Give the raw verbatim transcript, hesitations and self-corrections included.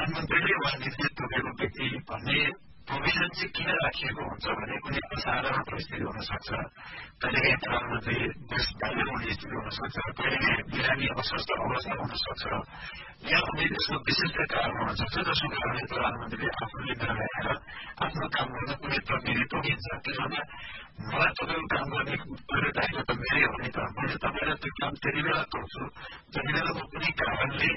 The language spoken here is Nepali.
प्रधानमन्त्रीले वा नेतृत्व गरेको व्यक्ति भन्ने प्रोभिजन चाहिँ किन राखिएको हुन्छ भने कुनै असाधारण परिस्थिति हुन सक्छ। कहिलेकाहीँ प्रधानमन्त्री देश बाहिर हुने स्थिति हुन सक्छ, कहिलेकाहीँ बिरामी अस्वस्थ अवस्था हुन सक्छ, या कुनै देशको विशिष्ट कारण हुन सक्छ जसको कारणले प्रधानमन्त्रीले आफ्नो निर्णय राखेर आफ्नो काम गर्न कुनै प्रतिनिधि तोकिन्छ। त्यसमा मलाई तपाईँको काम गर्ने कुरो दायित्व त मेरै हो नि त, मैले तपाईँलाई त्यो काम त्यति बेला तोक्छु जति बेला कुनै कारणले